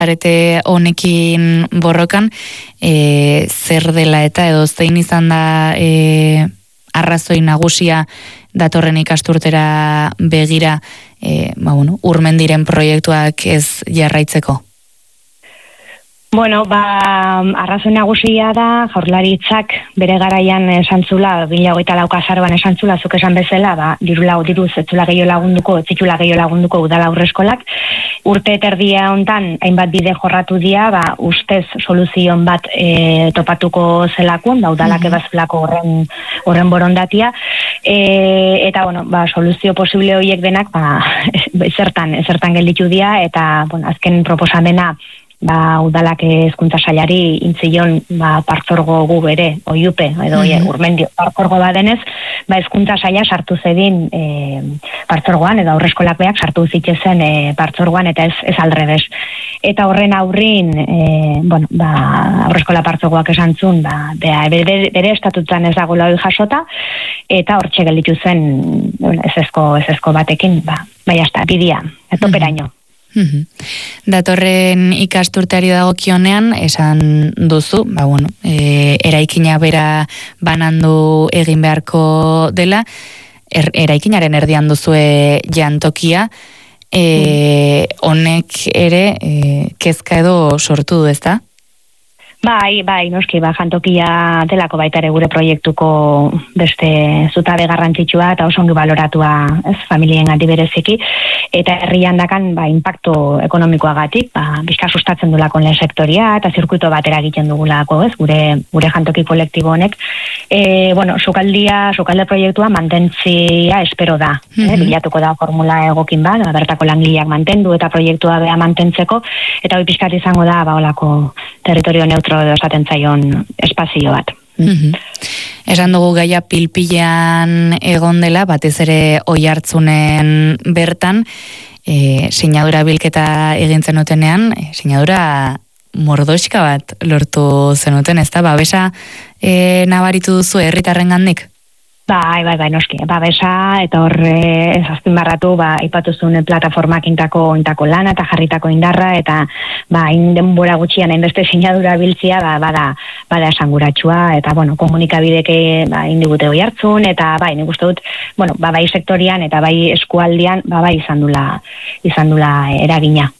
zarete honekin borrokan, zer dela eta edo zein izan da arrazoi nagusia datorren ikasturtera begira Urmendiren proiektuak ez jarraitzeko? Bueno, arrazoi nagusia da, Jaurlaritzak bere garaian esan zula, 2024 azaroan esan zula, zuk esan bezala, diruz ez zula gehiago lagunduko udala aurreskolak. Urte terdia hontan, hainbat bide jorratu dira, ustez soluzion bat topatuko zelakun, udalak ebazulako horren borondatia. Eta, soluzio posible horiek denak, zertan gelditu dira, eta, azken proposamena, udalak hezkuntza sailari intzion partzuergo gu bere, oiupe, edo Urmendio partzuergo badenez, hezkuntza saila sartu zedin partzuergoan, edo aurreskolak beak sartu zitzezen partzuergoan, eta ez aldrebes. Eta horren aurrin, aurreskola partzuergoak esan zuen, bere estatutan ez dago hori jasota, eta hortxe gelditu zen ezezko batekin, hasta, bidea, etoperaino. Datorren ikasturteari dagokionean esan duzu, eraikina bera banandu egin beharko dela, eraikinaren erdian duzue jantokia, honek ere kezka edo sortu du, ezta? Bai, noski, jantokia delako baita ere gure proiektuko beste zutabe garrantzitsua eta oso ongi baloratua, familien gati bereziki, eta herrian dakan, impacto ekonomikoagatik, bizka sustatzen dulako lehen sektoria, eta zirkuito batera egiten dugulako, gure jantoki kolektibo honek. Sukalde proiektua mantentzia espero da, bilatuko da formula egokin bat, bertako langileak mantendu eta proiektua beha mantentzeko, eta hori pizkat izango da, olako territorio neutro edo esaten zaion espazio bat. Esan dugu gaia pilpilean egon dela, batez ere Oiartzunen bertan, sinadura bilketa egin zenuten sinadura mordoxka bat lortu zenuten, ez da? Babesa nabaritu duzu herritarren gandik? Bai, noski. Babesa, eta horre azpimarratu, aipatu zuen plataformak intako lana eta jarritako indarra, eta denbora gutxian hainbeste sinadura biltzia, bada esanguratsua, eta, komunikabideke indigute Oiartzun, eta, nik uste dut, bai sektorian, eta bai eskualdian, izan dula eragina.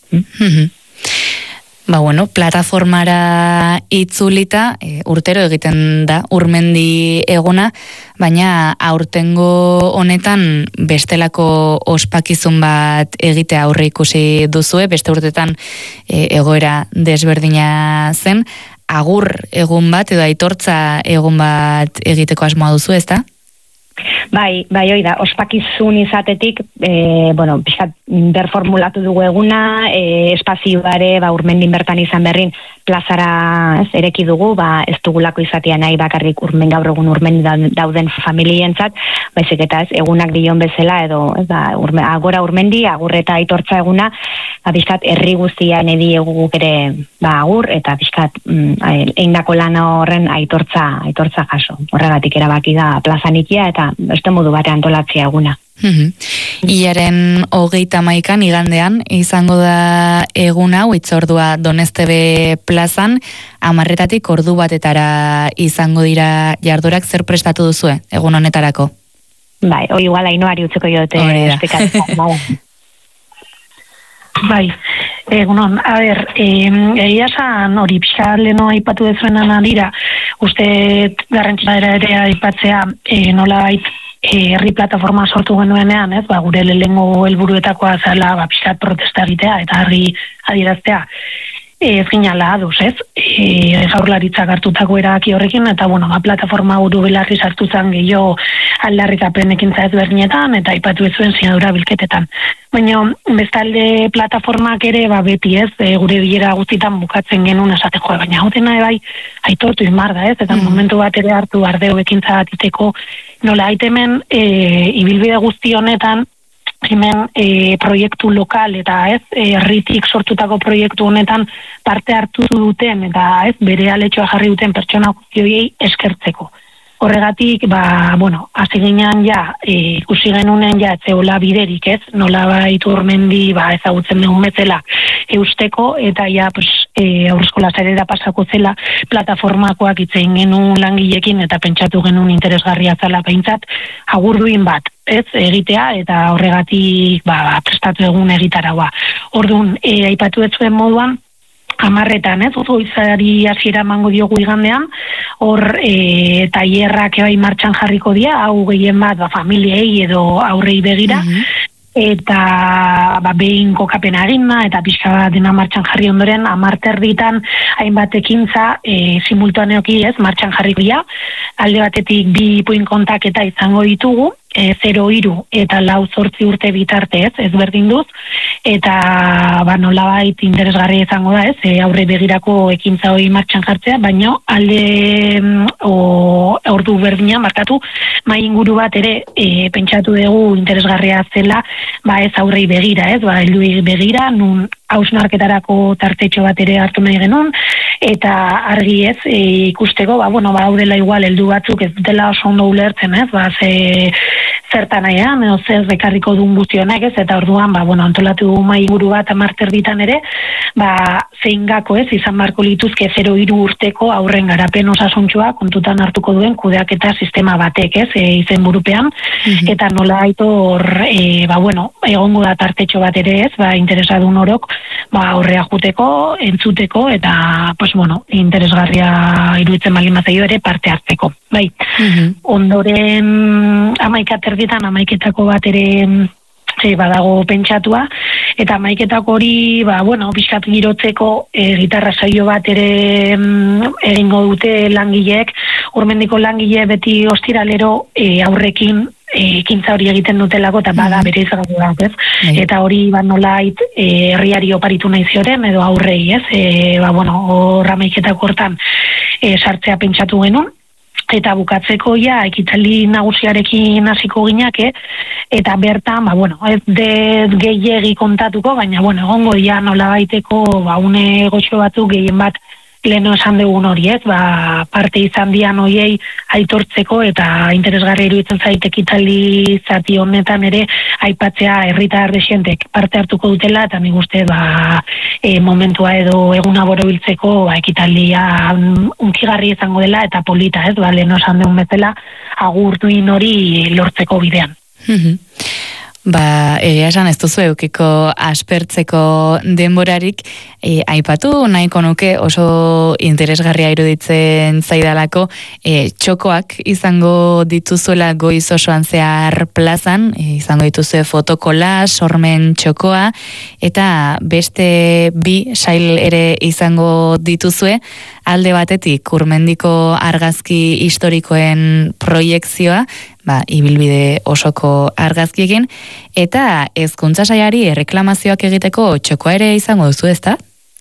Plataformara itzulita, urtero egiten da Urmendi eguna, baina aurtengo honetan bestelako ospakizun bat egite aurre ikusi duzue, beste urtetan egoera desberdina zen, agur egun bat edo aitortza egun bat egiteko asmoa duzu, ezta? Bai, hoi da, ospakizun izatetik, pixkat berformulatu dugu eguna, espazioare, Urmendin bertan izan berrin, plazara ereki dugu, ez dugulako izatea nahi bakarrik gaur egun Urmendi dauden familientzat, baizik eta egunak dion bezala, edo agora Urmendi, agur eta aitortza eguna, pixkat herri guztian edieguk ere agur, eta pixkat eindako lan horren aitortza jaso. Horregatik erabaki da plazan ikia, eta beste modu batean antolatzea eguna. Iaren 31 igandean izango da egun hau, hitzordua Donestebe plazan, 10:00 ordu batetara izango dira jardurak, zer prestatu duzue egun honetarako? Bai, hori igual Ainoari utzeko jote esplikatzen. Bai, egunon, egia esan hori pixka leno aipatu dezuenan adira, uste garrantzitsua ere aipatzea nola herri plataforma sortu genuenean, gure lehengo helburuetakoa zela pixkat protesta egitea eta herri adieraztea. Ez ginala aduz, Jaurlaritzak hartutako erabaki horrekin, eta plataforma buru belarri sartu zen gehiago aldarrikapen ekintza ezberdinetan, eta aipatu ez zuen sinadura bilketetan. Baina, bestalde plataformak ere, beti gure bilera guztitan bukatzen genuen esateko, baina hau dena aitortu izmar da, eta momentu bat ere hartu ardeu ekintza bat iteko, nola aitemen ibilbide guzti honetan, hemen proiektu lokal eta herritik sortutako proiektu honetan parte hartu duten eta bere aletxoa jarri duten pertsona guzti horiei eskertzeko. Horregatik, hasi ginen ikusi genunen etzeola biderik, ez? Nolabait Urmendi ezagutzen dugun bezala eusteko, eta Haurreskola Sarera pasako zela plataformakoak itzein genuen langilekin, eta pentsatu genuen interesgarria zela behintzat agurduin bat, ez, egitea, eta horregatik prestatu egun egitaraua. Orduan, aipatu ez zuen moduan, 10:00, ez, goizari hasiera emango diogu igandean, hor tailerrak martxan jarriko dira, hau gehien bat familiei edo aurrei begira, eta behin kokapena eginda, eta pixka bat dena martxan jarri ondoren, 10:30 hainbat ekintza simultaneoki, ez, martxan jarriko dira, alde batetik 2 ipuin kontaketa izango ditugu, 0-3 eta 4-8 urte bitarte, ez berdin duz, eta nolabait interesgarria izango da, ez, aurre begirako ekintza hori martxan jartzea, baina alde ordu berdina markatu, mai inguru bat ere pentsatu dugu interesgarria zela, ez aurrei begira, ez, helduei begira, nun hausnarketarako tartetxo bat ere hartu nahi genuen, eta argi ez, ikusteko, daudela igual heldu batzuk ez dutela oso ondo ulertzen, ez, zertan nahian, edo zer bekarriko duen guztionek, ez, eta orduan, antolatu mai inguru bat 10:30 ere, zein gako, ez, izan barko lituzke 0-3 urteko aurren garapen osasuntxua kontutan hartuko duen kudeaketa sistema batek, ez, izen burupean, eta nola aitor, egongo da tartetxo bat ere, ez, interesadun orok, horrea juteko, entzuteko, eta, interesgarria iruditzen baldin bazaio ere parte hartzeko. Ondoren 11:30, 11:00 bat ere badago pentsatua, eta 11:00 hori, pixkat girotzeko gitarra saio bat ere egingo dute langileek, Urmendiko langile beti ostiralero aurrekin ekintza hori egiten dutelako, eta bada bere izgarria, ez? Eta hori nolait herriari oparitu nahi zioren, edo aurrei, ez? Hor 11:00 hortan sartzea pentsatu genuen, eta bukatzeko ekitaldi nagusiarekin hasiko ginake, eta bertan, ez dut gehiegi kontatuko, baina, egongo nolabaiteko une goxo batzuk gehien bat leno esan dugun hori, ez, parte izan dian hoiei aitortzeko, eta interesgarria iruditzen zait ekitaldi zati honetan ere aipatzea herritar desientek parte hartuko dutela, eta nik uste momentua edo eguna borobiltzeko ekitaldia unkigarri izango dela, eta polita, ez, leno esan dugun bezala agurtuin hori lortzeko bidean. Egia esan ez duzu eukiko aspertzeko denborarik, aipatu nahiko nuke oso interesgarria iruditzen zaidalako, txokoak izango dituzuela goiz osoan zehar plazan, izango dituzue fotokola, sormen txokoa, eta beste 2 sail ere izango dituzue, alde batetik Urmendiko argazki historikoen proiekzioa, ibilbide osoko argazkiekin, eta hezkuntza sailari erreklamazioak egiteko txokoa ere izango duzu, ezta?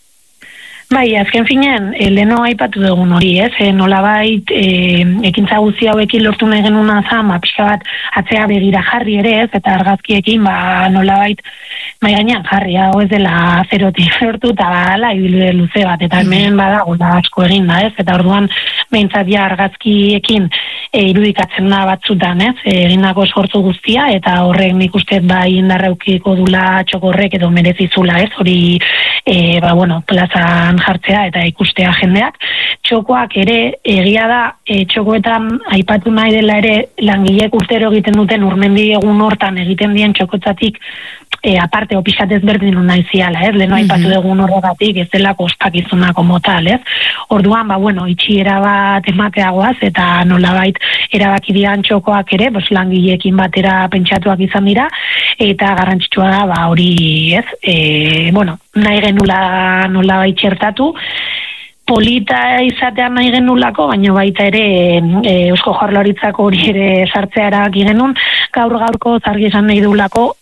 Azken finean, leno aipatu dugun hori, ez? Nolabait, ekintza guzti hauekin lortu nahi genuna zan, pixka bat atzea begira jarri ere, ez? Eta argazkiekin, nolabait, mai gainean jarri, hau ez dela zerotik lortu, eta ibilbide luze bat, eta hemen badago asko egin da, ez? Eta orduan, behintzat argazkiekin irudikatzen da batzutan, ez? Egindako esfortzu guztia, eta horrek nik uste indarraukiko dula txokorrek edo merezizula, ez? Hori, plazan jartzea eta ikustea jendeak. Txokoak ere, egia da, txokoetan aipatu nahi dela ere langileek urtero egiten duten Urmendi egun hortan egiten dien txokotzatik aparte opixatez berdin nahi ziala, ez? Leno aipatu dugun horregatik ez delako ospakizunako motal, ez? Orduan, itxiera bat emateagoaz, eta nolabait erabaki dian txokoak ere, langileekin batera pentsatuak izan dira, eta garrantzitsua da, hori, ez? Nahi genula nolabait txertatu, polita izatean nahi genulako, baina baita ere Eusko Jaurlaritzako hori ere sartzea erabaki genuen, gaurko zargi esan nahi dulako,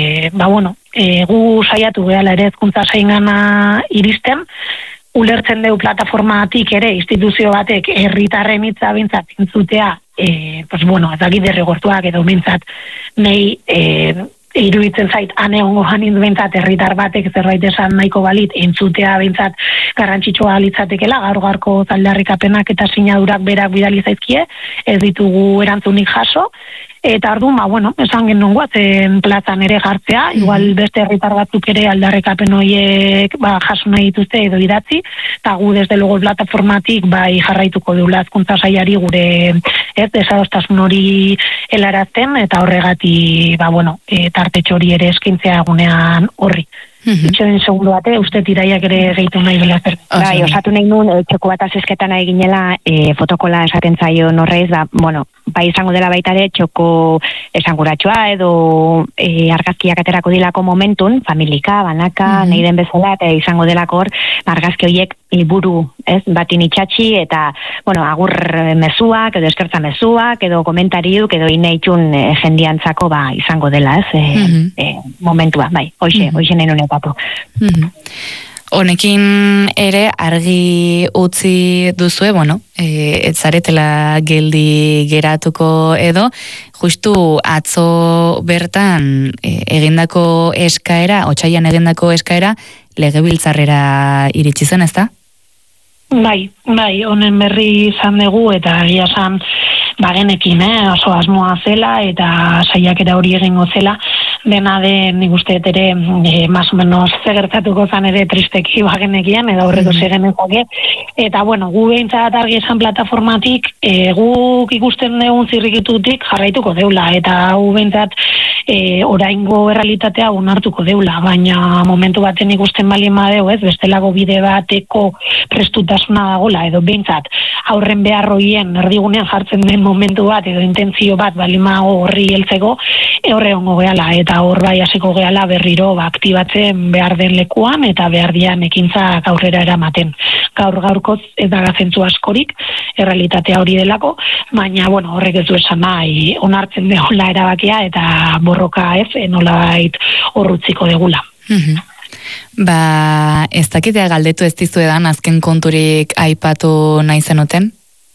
gu saiatu gehala ere hezkuntza sailengana iristen, ulertzen dugu plataformatik ere instituzio batek herritarren hitza bintzat entzutea, ez dakit derrigortuak edo bintzat nahi iruditzen zait, ane hongo janin behintzat herritar batek zerbait esan nahiko balit, entzutea behintzat garrantzitsua litzatekela, gaur-gaurko aldarrikapenak eta sinadurak berak bidali zaizkie, ez ditugu erantzunik jaso, eta orduan, bueno, esan genuen guatzen plazan ere jartzea, igual beste herritar batzuk ere aldarrikapen horiek jaso nahi dituzte edo idatzi, eta gu desde luego plataformatik bai jarraituko deula Hezkuntza Sailari gure desadostasun hori helarazten, eta horregati, tartetxo hori ere eskintzea egunean horri. Itxoen segundo bate, uste tiraiak ere gehitu nahi dela zer. Bai, osatu nahi nun, txoko bat azizketan nahi ginela, fotokola esaten zaio norreiz, bai izango dela baita ere, txoko esanguratsua edo argazkiak aterako dilako momentun, familika, banaka, nahi den bezala, eta izango delako hor, argazki horiek liburu, batin itxatxi, eta, agur mezuak, edo eskertza mezuak, edo komentariuk, edo ineitxun jendiantzako, izango dela, momentua, bai, hoxe nahi nun epatu. Honekin ere argi utzi duzue, ez zaretela geldi geratuko edo, justu atzo bertan egindako eskaera, otsailean egindako eskaera, legebiltzarrera iritsi zen, ezta? Bai, honen berri izan dugu eta egia esan bagenekin, oso asmoa zela eta saiakera hori egingo zela, dena den nik uste ere más o menos zegertatuko zan ere tristeki bagenekian edo horreko zegenezake, eta gu behintzat argi esan plataformatik guk ikusten dugun zirrikitutik jarraituko deula, eta gu behintzat oraingo errealitatea onartuko deula, baina momentu baten ikusten balin badeu, bestelako bide bateko prestutasuna dagola, edo behintzat aurren beharroien erdigunean jartzen den momentu bat, edo intentzio bat balimago horri heltzeko, horre ongo gehala, eta hor bai hasiko gehala berriro aktibatzen behar den lekuan, eta behar dian ekintzak aurrera eramaten. Gaurkoz ez da gazentzu askorik, errealitatea hori delako, baina, horrek ez du esan nahi, onartzen degola erabakia, eta borroka nolabait horrutziko degula. Ez dakitea galdetu ez dizuedan azken konturik aipatu nahi zenuten?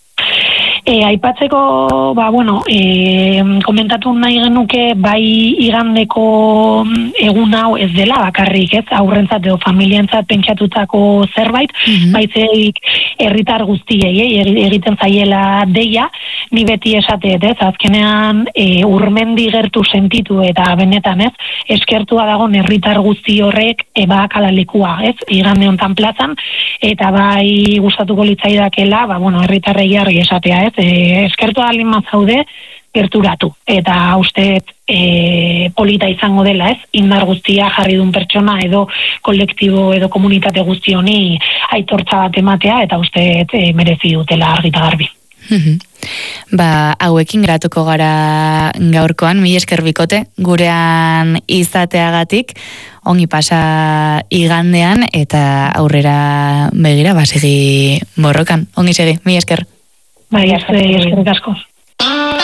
Aipatzeko, komentatu nahi genuke bai igandeko egun hau ez dela bakarrik, aurrentzat edo familientzat pentsatutako zerbait, baitzeik herritar guztiei egiten zaiela deia, ni beti esateet, azkenean urmendi gertu sentitu eta benetan, eskertua dagoen herritar guzti horrek badakala lekua, igande hontan plazan, eta bai gustatuko litzaidakela, herritarrei argi esatea, eskertua alin mazaude gerturatu, eta uste polita izango dela, indar guztia jarri duen pertsona edo kolektibo edo komunitate guzti honi aitortza bat ematea, eta uste merezi dutela argita garbi. Hauekin geratuko gara gaurkoan, mila esker bikote, gurean izateagatik, ongi pasa igandean, eta aurrera begira, segi borrokan. Ongi segi, mila esker. Eskerrik asko.